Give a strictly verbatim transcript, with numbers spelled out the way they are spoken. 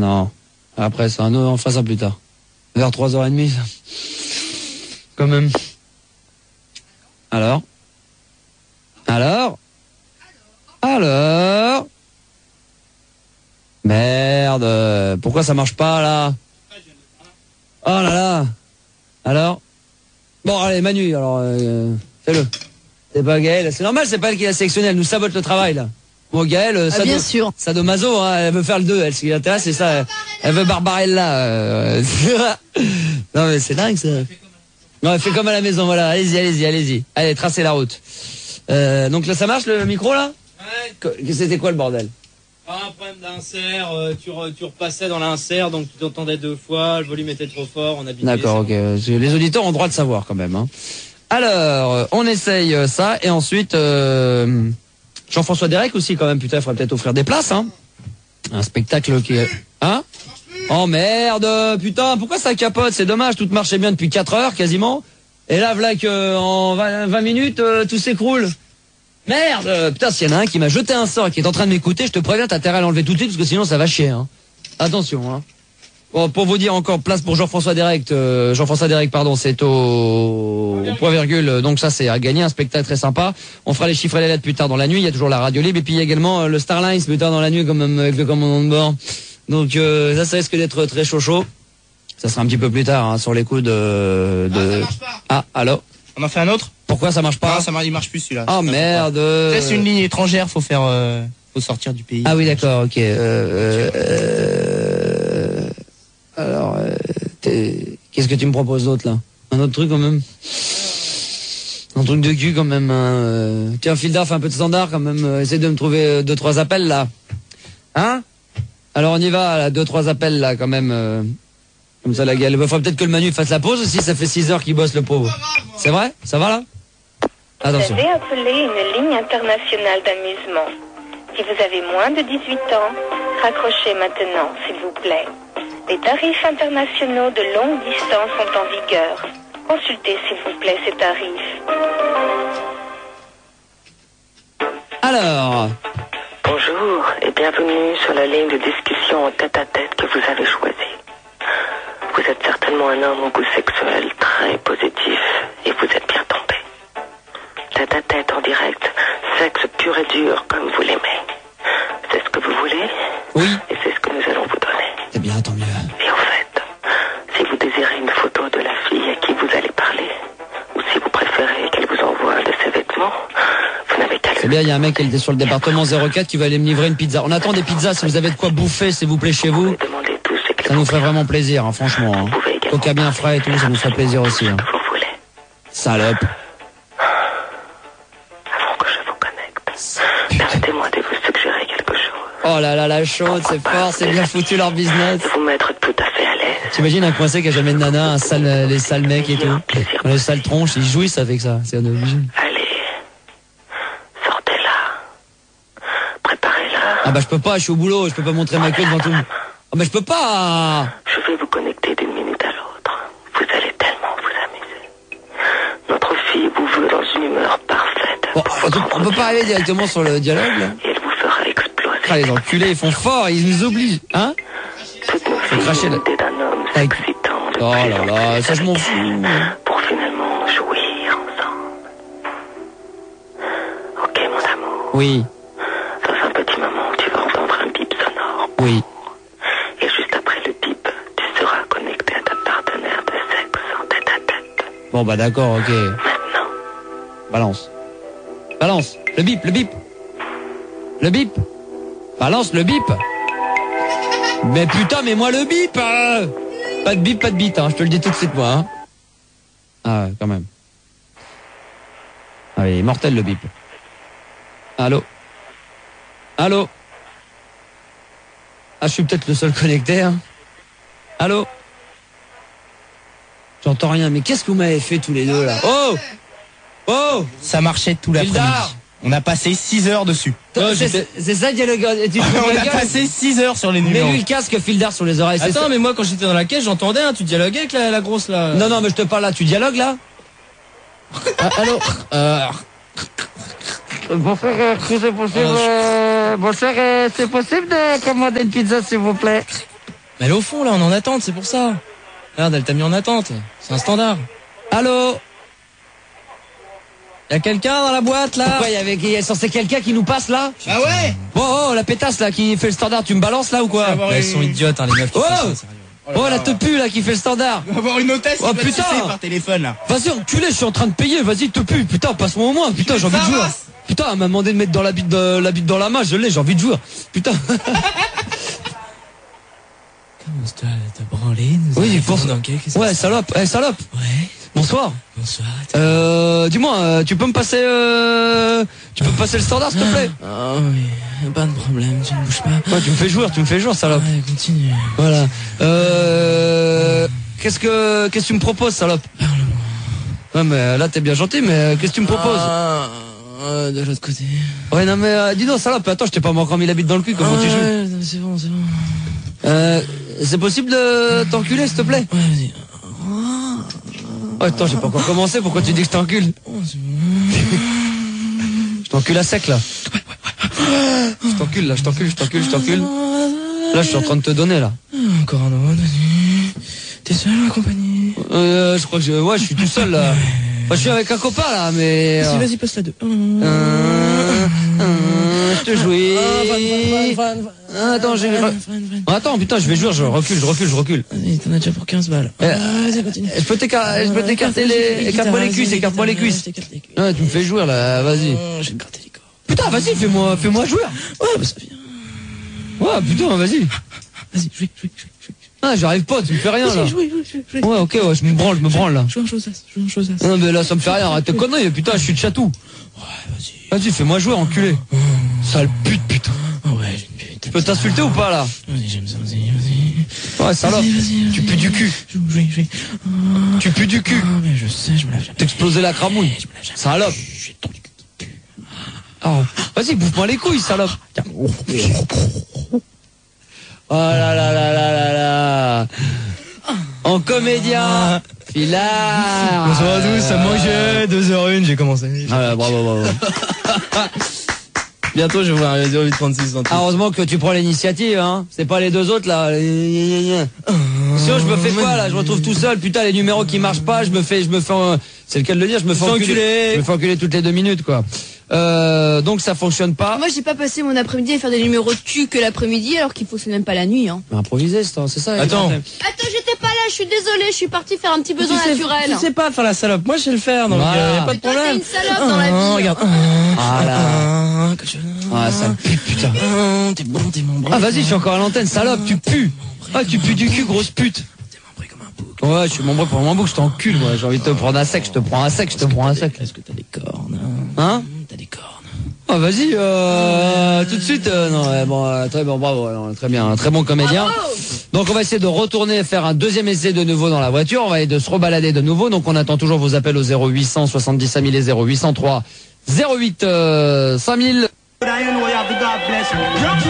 Non. Après ça, non, on fera ça plus tard. Vers trois heures trente, ça. Quand même. Alors Alors Alors Merde, pourquoi ça marche pas là? Oh là là. Alors bon, allez, Manu, alors euh, fais-le. C'est pas Gaël, c'est normal, c'est pas elle qui l'a sélectionné, elle nous sabote le travail là. Bon, Gaël, euh, ah, bien sûr. sadomaso, hein, elle veut faire le deux, elle, ce qui l'intéresse, c'est ça, elle, elle veut Barbarella. Euh, non mais c'est dingue ça. Non, elle fait comme à la maison, voilà, allez-y, allez-y, allez-y. Allez, tracez la route. Euh, donc là, ça marche le micro là? Ouais. C'était quoi le bordel? Ah, un problème d'insert, euh, tu, re, tu repassais dans l'insert, donc tu t'entendais deux fois, le volume était trop fort, on a bidé. D'accord, ok. Les auditeurs ont le droit de savoir quand même. Hein. Alors, on essaye ça, et ensuite, euh, Jean-François Derek aussi quand même, putain, il faudrait peut-être offrir des places. Hein. Un spectacle qui est... Hein? Oh merde, putain, pourquoi ça capote? C'est dommage, tout marchait bien depuis quatre heures quasiment. Et là, voilà que en vingt minutes, euh, tout s'écroule. Merde, putain, s'il y en a un qui m'a jeté un sort et qui est en train de m'écouter, je te préviens, t'as intérêt à l'enlever tout de suite parce que sinon ça va chier. Hein. Attention. Hein. Bon, pour vous dire encore, place pour Jean-François Derek. Euh, Jean-François Derek, pardon, c'est au... au point virgule. Donc ça, c'est à gagner, un spectacle très sympa. On fera les chiffres et les lettres plus tard dans la nuit. Il y a toujours la radio libre et puis il y a également euh, le Starlines plus tard dans la nuit, comme même avec le commandant de bord. Donc euh, ça, ça risque d'être très chaud chaud. Ça sera un petit peu plus tard, hein, sur les coups de... de... Ah, allô? On en fait un autre? Pourquoi ça marche pas? Ah, ça marche, il marche plus celui-là. Oh merde. C'est une ligne étrangère, faut faire, euh, faut sortir du pays. Ah oui, d'accord, ok. Euh, euh, alors, euh, qu'est-ce que tu me proposes d'autre là? Un autre truc quand même? Un truc de cul quand même. Hein, euh. Tiens, Fildar, fais un peu de standard quand même. Euh, essaie de me trouver deux trois appels là. Hein? Alors on y va, là, deux trois appels là quand même. Euh. Comme ça la gueule. Il faudrait peut-être que le Manu fasse la pause aussi, ça fait six heures qu'il bosse le pauvre. C'est vrai? Ça va là? Attention. Vous avez appelé une ligne internationale d'amusement. Si vous avez moins de dix-huit ans, raccrochez maintenant, s'il vous plaît. Les tarifs internationaux de longue distance sont en vigueur. Consultez, s'il vous plaît, ces tarifs. Alors. Bonjour et bienvenue sur la ligne de discussion en tête-à-tête que vous avez choisie. Vous êtes certainement un homme au goût sexuel très positif et vous êtes bien tombé. Tête à tête en direct, sexe pur et dur comme vous l'aimez. C'est ce que vous voulez? Oui. Et c'est ce que nous allons vous donner. C'est bien, tant mieux. Et en fait, si vous désirez une photo de la fille à qui vous allez parler, ou si vous préférez qu'elle vous envoie un de ses vêtements, vous n'avez qu'à le... C'est bien, il y a un mec qui était sur le département zéro quatre qui va aller me livrer une pizza. On attend des pizzas, si vous avez de quoi bouffer, s'il vous plaît, chez vous. Ça nous ferait vraiment plaisir, hein, franchement. Hein. Coca bien frais et tout, ça nous ferait plaisir aussi. Hein. Salope. Avant que je vous connecte, permettez-moi de vous suggérer quelque chose. Oh là là, la chaude, c'est fort, c'est bien foutu leur business. De vous mettre tout à fait à l'aise. T'imagines un coincé qui a jamais de nana, un sale, les sales mecs et tout. Les sales tronches, ils jouissent avec ça, c'est obligé. Allez, sortez-la. Préparez-la. Ah bah je peux pas, je suis au boulot, je peux pas montrer ma queue devant tout le monde. Ah bah je peux pas. Je vais vous connecter d'une minute à l'autre. Vous allez tellement vous amuser. Notre fille vous veut dans une humeur parfaite. Bon, on, on peut pas arriver directement sur le dialogue là. Et elle vous fera exploser. Ah les enculés, ils font fort, ils nous obligent, hein. Toutes nos filles cracher là. d'un homme excitant. Oh là là, ça je m'en fous. Pour finalement jouir ensemble. Ok mon amour. Oui. Dans un petit moment, tu vas entendre un bip sonore. Oui. Et juste après le bip, tu seras connecté à ta partenaire de sexe en tête à tête. Bon bah d'accord, ok. Maintenant. Balance. Balance. Le bip, le bip. Le bip. Balance le bip. Mais putain, mais moi le bip. euh Pas de bip, pas de bip, hein. Je te le dis tout de suite moi. Hein. Ah ouais, quand même. Ah oui, mortel le bip. Allô. Allô. Ah, je suis peut-être le seul connecté, hein. Allô. J'entends rien, mais qu'est-ce que vous m'avez fait tous les deux là? Oh. Oh. Ça marchait tout l'après-midi. On a passé six heures dessus. Oh, c'est, c'est ça, dialogue. On a passé six heures sur les numéros. Mais lui, le casque, Fildar sur les oreilles. C'est Attends, ça. mais moi, quand j'étais dans la caisse, j'entendais, hein, tu dialoguais avec la, la grosse, là. Non, non, mais je te parle là, tu dialogues, là? Ah, allô? Euh... Bonsoir, est-ce que c'est possible, euh, bonsoir, euh, c'est possible de commander une pizza, s'il vous plaît? Mais elle est au fond, là, on est en attente, c'est pour ça. Regarde, elle t'a mis en attente. C'est un standard. Allô? Y'a quelqu'un dans la boîte, là? Pourquoi il y avait, il y a censé quelqu'un qui nous passe là? Ah ouais? Bon, oh, la pétasse là qui fait le standard, tu me balances là ou quoi? Mais elles sont idiotes, hein, les meufs qui Oh font ça, sérieux. Oh, la tepu là qui fait le standard. On va avoir une hôtesse Oh, qui va te putain. sucer par téléphone là. Vas-y, enculé, je suis en train de payer, vas-y, tepu, putain, passe-moi au moins, putain, j'ai envie de jouer. Ramasse. Putain, elle m'a demandé de mettre dans la bite de, la bite dans la main, je l'ai, j'ai envie de jouer. Putain. Comment ça, t'as branlé? nous Oui, avons pour- fait ton enquête, qu'est-ce que Ouais, c'est? salope, eh, salope. Ouais, Bonsoir. bonsoir. t'es- Euh, dis-moi, euh, tu peux me passer, euh, tu peux me passer le standard, s'il te plaît? Ah oui, pas de problème, tu ne bouges pas. Ouais, tu me fais jouer, tu me fais jouer, salope. Ouais, continue. Voilà. Euh, qu'est-ce que, qu'est-ce que tu me proposes, salope? Ouais, mais là, t'es bien gentil, mais euh, qu'est-ce que tu me proposes? Ah, euh, de l'autre côté. Ouais, non, mais, euh, dis donc, salope, attends, je t'ai pas encore mis la bite dans le cul, comment tu joues? Ouais, c'est bon, c'est bon. Euh, c'est possible de t'enculer, s'il te plaît? Ouais, vas-y. Oh, attends, j'ai pas encore commencé, pourquoi tu dis que je t'encule? Oh, c'est bon. Je t'encule à sec, là. Je t'encule, là, je t'encule, je t'encule, je t'encule. Là, je suis en train de te donner, là. Encore un autre, vas-y. T'es seul ou accompagné? Euh, je crois que je, ouais, je suis tout seul, là. Enfin, je suis avec un copain, là, mais... Vas-y, euh, vas-y, passe la deux. euh, euh, je te jouis. Ah, attends, j'ai... Ah, attends, putain, je vais jouer, je recule, je recule, je recule. Vas-y, t'en as déjà pour quinze balles. Eh, Vas-y, continue. Je peux t'écarter, je peux t'écarter les... Écarte-moi les cuisses, écarte-moi les cuisses. Ouais, tu me fais jouer, là, vas-y. Je vais te gratter les corps. Putain, vas-y, fais-moi, fais-moi jouer. Ouais, bah ça vient. Ouais, putain, vas-y. Vas-y, jouez, jouez, jouez, jouez. Ah, j'arrive pas, tu me fais rien, là. Vas-y, jouez, jouez, jouez, jouez. Ouais, ok, ouais, je me branle, je me branle, là. Joue en chose-as, joue en chose-as. Non, mais là, ça me fait rien, arrête tes conneries, putain, je suis de chatou. Ouais, vas-y. Vas-y, fais-moi jouer, enculé. Sale pute, putain. Oh ouais, j'ai une pute. Tu peux t'insulter ou pas, là? Vas-y, j'aime ça, vas-y, vas-y. Ouais, salope. Vas-y, vas-y, vas-y. Tu pues du cul. Joue, jouez, jouez. Oh, Tu pues du cul. oh, mais je sais, je me lave jamais. T'explosais la cramouille. Je me lave jamais. Salope. J'ai ton cul qui pue. Oh. Vas-y, bouffe-moi les couilles, salope. Tiens. Oh là là là là là là. En comédien. Filard. Bonsoir à tous, ça me manquait, deux heures une, j'ai commencé. Ah, ouais, bravo, bravo. Bientôt, je vais voir un zéro huit trente-six. Ah, heureusement que tu prends l'initiative, hein. C'est pas les deux autres, là. Sinon, je me fais quoi, là? Je me retrouve tout seul. Putain, les numéros qui marchent pas, je me fais, je me fais, euh, c'est le cas de le dire, je me fais enculer. enculer. Je me fais enculer toutes les deux minutes, quoi. Euh, donc ça fonctionne pas. Moi, j'ai pas passé mon après-midi à faire des numéros de cul que l'après-midi, alors qu'il fonctionne même pas la nuit, hein. Improviser, c'est c'est ça. Attends. Alexandre. Attends, j'étais pas là, je suis désolée, je suis partie faire un petit besoin tu sais, naturel. Tu sais pas faire la salope, moi je sais le faire, donc Voilà. euh, y a pas de Toi, t'es problème. une salope dans la vie. Ah, regarde. Ah là. Ah, que je- Ah, ça pue, putain. Ah, t'es bon, t'es mon bras. Ah, vas-y, je suis encore à l'antenne, salope, tu pues. Ah, tu pues du cul, grosse pute. T'es membré comme un bouc. Ouais, je suis membre pour mon bouc, je t'encule, moi. J'ai envie de te prendre un sec, je te prends un sec, je te prends un sec. Est-ce que t'as des cornes? Hein? T'as des cornes. Ah, vas-y, euh, tout de suite, euh, non, ouais, bon, euh, très bon, bravo, ouais, non, très bien, un très bon comédien. Donc, on va essayer de retourner, faire un deuxième essai de nouveau dans la voiture. On va essayer de se rebalader de nouveau. Donc, on attend toujours vos appels au zéro huit cent soixante-dix cinq mille et zéro huit cent trois zéro huit cinq mille.